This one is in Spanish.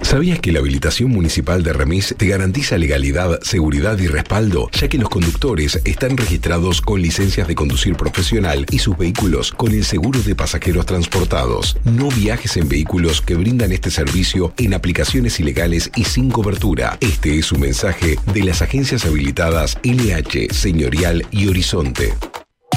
¿Sabías que la habilitación municipal de Remis te garantiza legalidad, seguridad y respaldo, ya que los conductores están registrados con licencias de conducir profesional y sus vehículos con el seguro de pasajeros transportados? No viajes en vehículos que brindan este servicio en aplicaciones ilegales y sin cobertura. Este es un mensaje de las agencias habilitadas LH, Señorial y Horizonte.